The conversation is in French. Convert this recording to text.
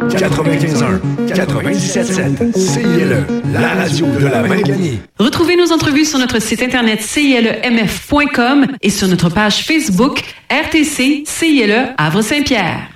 95.1, 97.7, CILE, la radio de la Maniganée. Retrouvez nos entrevues sur notre site internet cilemf.com et sur notre page Facebook RTC CILE Havre-Saint-Pierre.